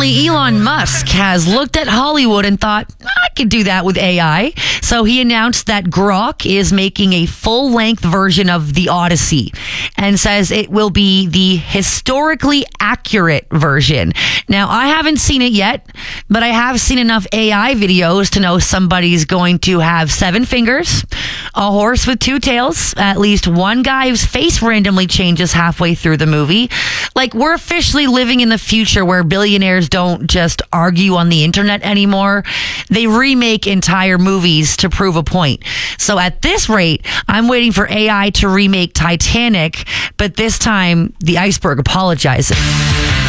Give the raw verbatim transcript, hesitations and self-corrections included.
apparently Elon Musk has looked at Hollywood and thought, I could do that with A I. So he announced that Grok is making a full-length version of The Odyssey and says it will be the historically accurate version. Now, I haven't seen it yet, but I have seen enough A I videos to know somebody's going to have seven fingers, a horse with two tails, at least one guy whose face randomly changes halfway through the movie. Like, we're officially living in the future where billionaires don't just argue on the internet anymore. They remake entire movies to prove a point. So at this rate, I'm waiting for A I to remake Titanic, but this time the iceberg apologizes.